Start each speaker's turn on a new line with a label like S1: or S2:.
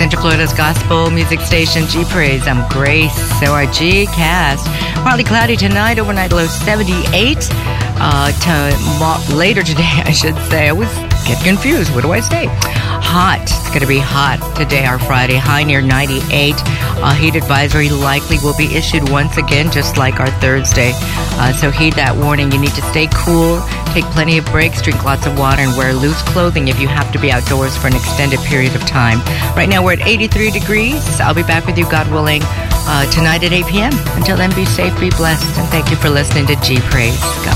S1: Central Florida's gospel music station, G Praise. I'm Grace, ORG Cast. Partly cloudy tonight, overnight low 78. Later today, I should say. I always get confused. What do I say? Hot. It's going to be hot today, our Friday. High near 98. Heat advisory likely will be issued once again, just like our Thursday. So heed that warning. You need to stay cool, take plenty of breaks, drink lots of water, and wear loose clothing if you have to be outdoors for an extended period of time. Right now, we're at 83 degrees. I'll be back with you, God willing, tonight at 8 p.m. Until then, be safe, be blessed, and thank you for listening to G Praise. God